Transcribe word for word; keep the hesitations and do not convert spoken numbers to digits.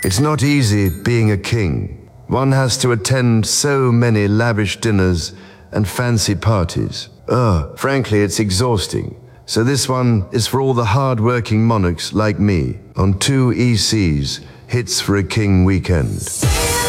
It's not easy being a king. One has to attend so many lavish dinners and fancy parties. Ugh, frankly, it's exhausting. So this one is for all the hard-working monarchs like me on two E Cs, Hits for a King Weekend.